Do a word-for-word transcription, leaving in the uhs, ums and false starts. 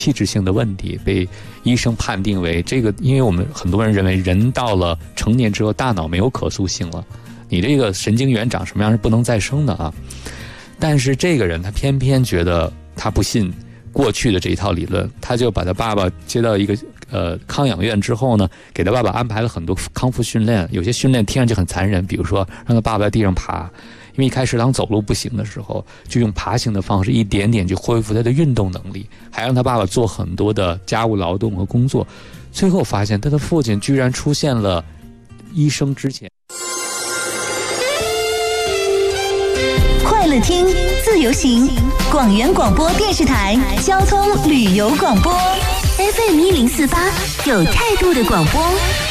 器质性的问题，被医生判定为这个，因为我们很多人认为人到了成年之后大脑没有可塑性了，你这个神经元长什么样是不能再生的啊。但是这个人他偏偏觉得他不信过去的这一套理论，他就把他爸爸接到一个呃康养院之后呢，给他爸爸安排了很多康复训练，有些训练听上去很残忍，比如说让他爸爸在地上爬，因为一开始当走路不行的时候，就用爬行的方式一点点去恢复他的运动能力，还让他爸爸做很多的家务劳动和工作，最后发现他的父亲居然出现了医生之前。 快乐听，自由行，广元广播电视台交通旅游广播 F M 一零四八，有态度的广播。